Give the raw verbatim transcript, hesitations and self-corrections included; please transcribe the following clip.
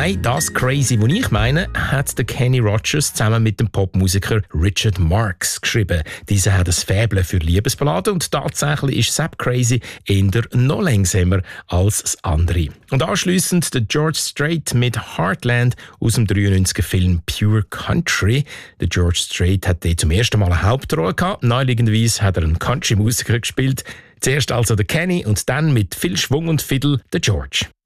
Nein, das Crazy, was ich meine, hat der Kenny Rogers zusammen mit dem Popmusiker Richard Marx geschrieben. Dieser hat ein Faible für Liebesballaden und tatsächlich ist Sepp Crazy eher noch langsamer als das andere. Und anschliessend der George Strait mit Heartland aus dem dreiundneunziger Film Pure Country. Der George Strait hat dort zum ersten Mal eine Hauptrolle gehabt. Naheliegenderweise hat er einen Country-Musiker gespielt. Zuerst also der Kenny und dann mit viel Schwung und Fiddle der George.